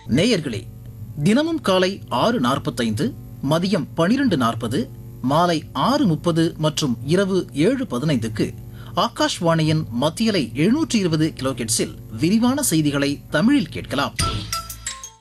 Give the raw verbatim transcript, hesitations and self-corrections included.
நேயர்களே, தினமும் காலை ஆறு நாற்பத்தைந்து, மதியம் பனிரெண்டு நாற்பது, மாலை ஆறு முப்பது மற்றும் இரவு ஏழு பதினைந்துக்கு ஆகாஷ்வாணியின் மத்தியலை எழுநூற்றி இருபது கிலோஹெர்ட்ஸில் விரிவான செய்திகளை தமிழில் கேட்கலாம்.